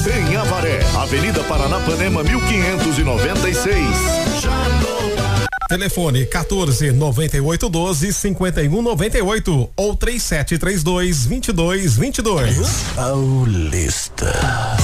em Avaré, Avenida Paranapanema 1596. Telefone 14-9812-5198 ou 3732-2222. Paulista.